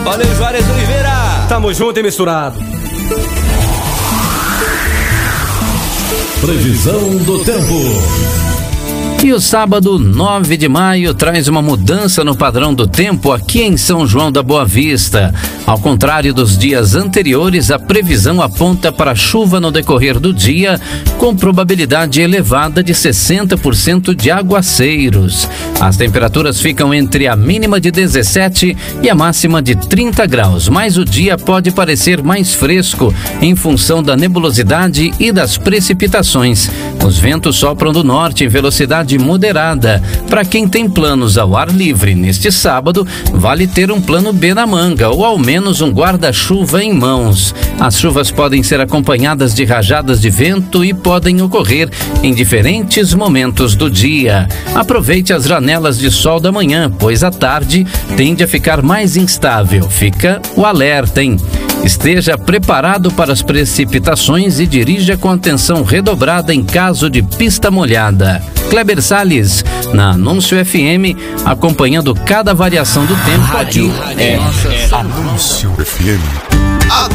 Valeu, Juarez Oliveira. Tamo junto e misturado. Previsão do tempo. E o sábado 9 de maio traz uma mudança no padrão do tempo aqui em São João da Boa Vista. Ao contrário dos dias anteriores, a previsão aponta para chuva no decorrer do dia, com probabilidade elevada de 60% de aguaceiros. As temperaturas ficam entre a mínima de 17 e a máxima de 30 graus, mas o dia pode parecer mais fresco em função da nebulosidade e das precipitações. Os ventos sopram do norte em velocidade moderada. Para quem tem planos ao ar livre neste sábado, vale ter um plano B na manga ou ao menos um guarda-chuva em mãos. As chuvas podem ser acompanhadas de rajadas de vento e podem ocorrer em diferentes momentos do dia. Aproveite as janelas de sol da manhã, pois à tarde tende a ficar mais instável. Fica o alerta, hein? Esteja preparado para as precipitações e dirija com atenção redobrada em caso de pista molhada. Kleber Salles, na Anúncio FM, acompanhando cada variação do tempo. Rádio Anúncio FM.